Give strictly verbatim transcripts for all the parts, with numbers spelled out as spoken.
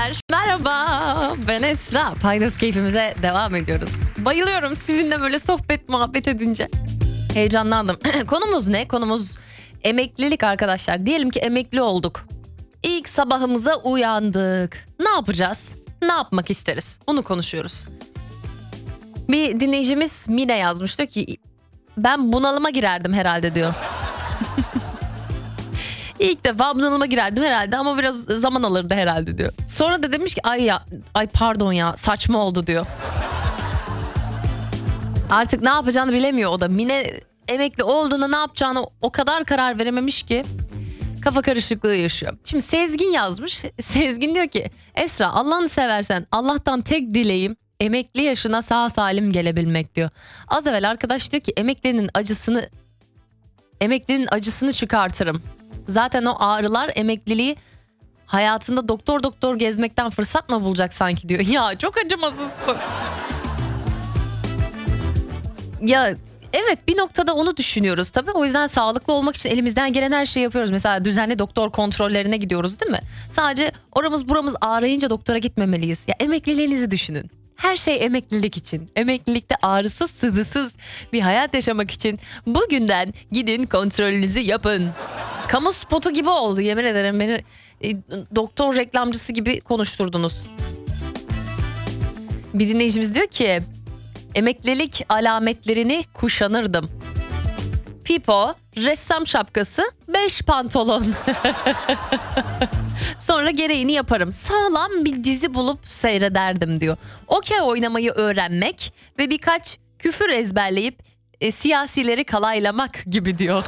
dinleyenler. Merhaba, ben Esra. Paydos keyfimize devam ediyoruz. Bayılıyorum sizinle böyle sohbet muhabbet edince. Heyecanlandım. Konumuz ne? Konumuz emeklilik arkadaşlar. Diyelim ki emekli olduk. İlk sabahımıza uyandık. Ne yapacağız? Ne yapmak isteriz? Bunu konuşuyoruz. Bir dinleyicimiz Mine yazmıştı ki ben bunalıma girerdim herhalde diyor. İlk defa bunalıma girerdim herhalde ama biraz zaman alırdı herhalde diyor. Sonra da demiş ki ay ya ay pardon ya saçma oldu diyor. Artık ne yapacağını bilemiyor o da. Mine emekli olduğunda ne yapacağını o kadar karar verememiş ki kafa karışıklığı yaşıyor. Şimdi Sezgin yazmış. Sezgin diyor ki Esra Allah'ını seversen Allah'tan tek dileğim emekli yaşına sağ salim gelebilmek diyor. Az evvel arkadaş diyor ki emeklinin acısını emeklinin acısını çıkartırım. Zaten o ağrılar emekliliği hayatında doktor doktor gezmekten fırsat mı bulacak sanki diyor. Ya çok acımasızsın. Ya evet bir noktada onu düşünüyoruz tabii. O yüzden sağlıklı olmak için elimizden gelen her şeyi yapıyoruz. Mesela düzenli doktor kontrollerine gidiyoruz değil mi? Sadece oramız buramız ağrıyınca doktora gitmemeliyiz. Ya emekliliğinizi düşünün. Her şey emeklilik için. Emeklilikte ağrısız, sızısız bir hayat yaşamak için bugünden gidin kontrolünüzü yapın. Kamu spotu gibi oldu yemin ederim. Beni e, doktor reklamcısı gibi konuşturdunuz. Bir dinleyicimiz diyor ki emeklilik alametlerini kuşanırdım. Pipo, ressam şapkası, beş pantolon. Sonra gereğini yaparım. Sağlam bir dizi bulup seyrederdim diyor. Okey oynamayı öğrenmek ve birkaç küfür ezberleyip e, siyasileri kalaylamak gibi diyor.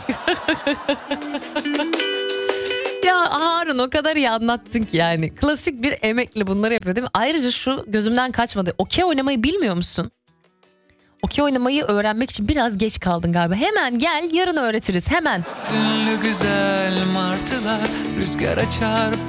Ya Harun o kadar iyi anlattın ki yani. Klasik bir emekli bunları yapıyor değil mi? Ayrıca şu gözümden kaçmadı. Okey oynamayı bilmiyor musun? Okey oynamayı öğrenmek için biraz geç kaldın galiba. Hemen gel yarın öğretiriz hemen. Güzel martılar rüzgara çarp